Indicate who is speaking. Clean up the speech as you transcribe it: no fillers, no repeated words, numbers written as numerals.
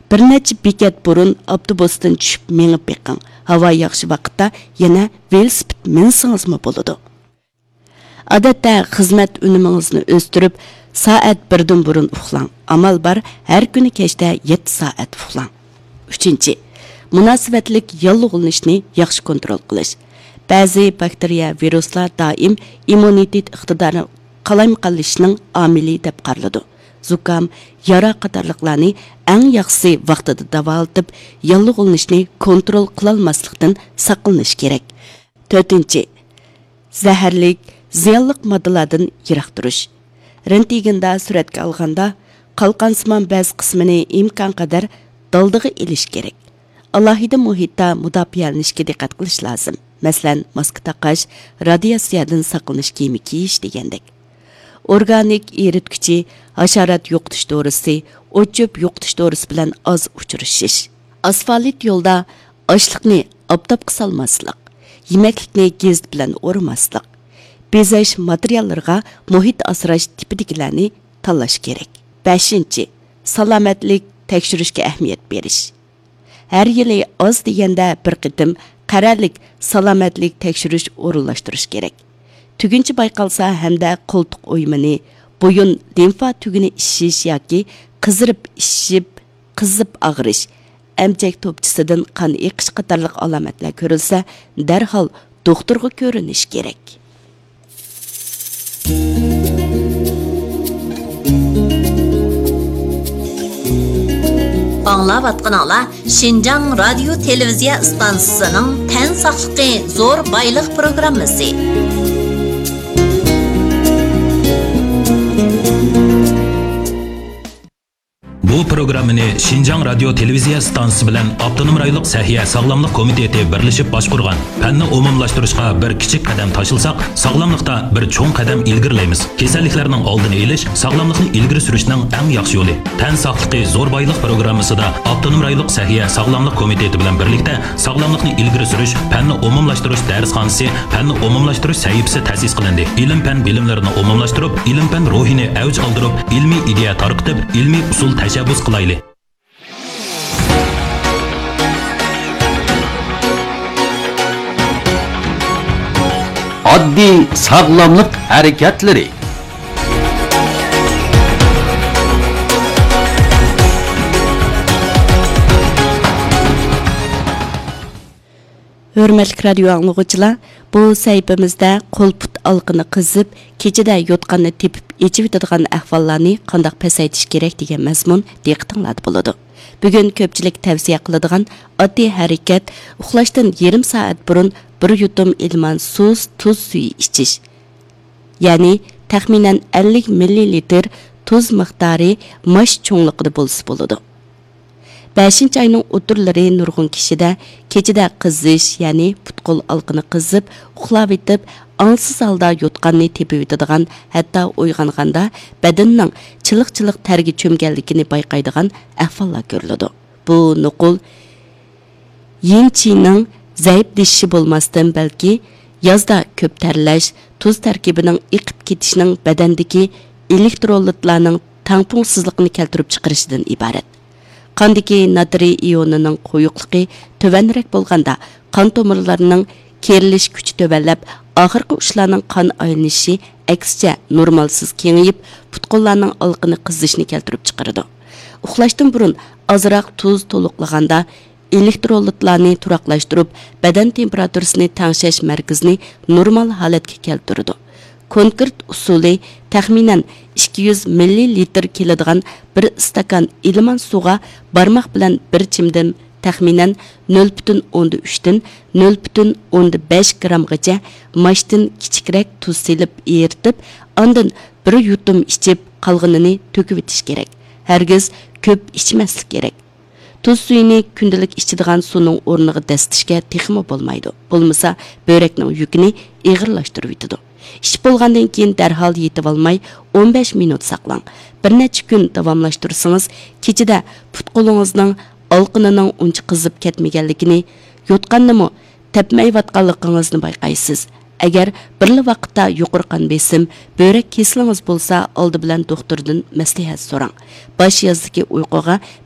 Speaker 1: Bir necha bekat burun avtobusdan tushib mengib beqing. Havo yaxshi vaqtda yana velosiped minsingizmi bo'ladi. Odatda xizmat unumingizni o'stirib, soat 1dan burun uxlang. Amal bar har kuni kechda 7 soat uxlang. 3. Munosabatlik yolg'ilishni yaxshi kontrol qilish. Ba'zi bakteriya, viruslar doim immunitet iqtidorini qalamqalishning omili deb qaraladi. Zukam, yara qatorliqlarni eng yaxshisi vaqtida davolatib, yolg'ilishni kontrol qilolmaslikdan saqlanish kerak. 4. Zaharlik, ziyonliq moddalardan yiroq turish. Rentgenda suratga olganda qalqansimon ba'zi qismini imkon qadar daldiga ilish kerak. Alohida muhitda mudofaalanishga diqqat qilish lozim. Masalan, maska taqash, radiatsiyadan saqlanish kiyimi kiyish degandek. Organik eritkichi, hasharot yo'qotish dorisi, o'chib yo'qotish dorisi bilan oz uchrashish. Asfalt yo'lda ochliqni obdobga solmaslik, yemaklikni gez bilan o'rmaslik, bezash materiallarga muhit asrash tipidagilarni tanlash kerak. 5. Salomatlik tekshirishga ahamiyat berish. Har yili oz deganda bir qitim qarorlik salomatlik tekshirish o'rinlashtirish kerak. Tugunchi bayqalsa hamda qo'ltiq o'ymini, bo'yin limfa tuguni ishish yoki qizirib ishib, qizib og'rish, amchak to'pchisidan qon eqish qatorliq alomatlar ko'rilsa, darhol doktorga ko'rinish kerak.
Speaker 2: Аңлаватқаныңлар Шинжаң радио телевизия станциясының тән сақлықы зор байлық программасы.
Speaker 3: Bu programmani Шинжаң радио телевизия станциясы bilan Avtonom rayonluq Səhiyyə Sağlamlıq Komiteti birləşib başqurğan. Fənni umumlaşdırışqa bir kiçik qadam taşılsaq, sağlamlıqda bir çoğ qadam ilgirləymiz. Kasalliklarning oldini olish sağlamlıqni ilgiri surishning eng yaxshi yo'li. Tən saqlıqı zor bayliq programmasida Avtonom rayonluq Səhiyyə Sağlamlıq Komiteti bilan birlikdə sağlamlıqni ilgiri surish, fənni umumlaşdırış dərsxanası, fənni umumlaşdırış səhifəsi təsis qilindi. İlim-fən bilimlarini umumlaşdırıb, ilim-fən ruhini avj aldırıb, ilmiy ideya tarqitib, ilmiy usul tashabbus qilayli.
Speaker 4: Oddiy sog'lomlik harakatlari.
Speaker 1: Hörmətli radio anlıqçılar, bu səhifəmizdə qol-put alqını qızıb, keçidə yotqanını tepib, içib etadigan ahvallarni qandaq pasaytish kerak degan mazmun diqqətinizdə boladı. Bugün köpçilik tavsiya qiladigan oddiy harakat uxlashdan yarım soat burun bir yutum ilman tuz suyu ichish. Ya'ni taxminan 50 ml tuz miqdori mash cho'ngliqida bo'lsa bo'ladi. 5 ayning o'tirlari nurg'un kishida kechida qizish, ya'ni putqol alqini qizib, uxlab etib, аңсыз алда yotqanni tepib etadigan, hatto uyg'onganda badanning chiliq-chiliq targa cho'mganligini bayqaydigan ahvollar ko'riladi. Bu nuqul yinchining zaiflashishi bo'lmasdan, balki yozda ko'p tarlash, tuz tarkibining iqib ketishining badandagi elektrolitlarning tangpungsizligini keltirib chiqarishidan iborat. Qandagi natriy ionining qo'yuqligi tovanrak bo'lganda, qon tomirlarining kerilish kuchi tovanlab, oxirgi ushlarning qon aylanishi aksicha normalsiz kengayib, putqonlarning alqini qizishni keltirib chiqaradi. Uxlashdan burun ozroq tuz to'liqlaganda elektrolitlarni turaqlashtirib, badan temperaturasini tangshash markazini normal holatga keltiradi. Konkret usuli taxminan 200 ml keladigan bir stakan ilman suvga barmoq bilan bir chimdim taxminan 0.3 dan 0.5 gramgacha mashdan kichikroq tuz selib eritib, ondan bir yutum ichib qolganini to'kib etish kerak. Hargiz ko'p ichmaslik kerak. Tuz suyini kundalik ichadigan suvning o'rniga dastishga texmi bo'lmaydi. Bo'lmasa, börekning yukini ig'irlashtirib yetadi. İş bo'lgandan keyin darhol yetib olmay 15 minut saqlang. Bir necha kun davomlashtirsangiz, kechida putqolingizning alqinining uncha qizib ketmaganligini, yotqannimi tepmayotganligingizni bayqaysiz. Agar birli vaqtda yuqori qon besim, börek kesiliniz bo'lsa, oldi bilan doktordan maslahat so'rang. Bosh yozdagi uyquga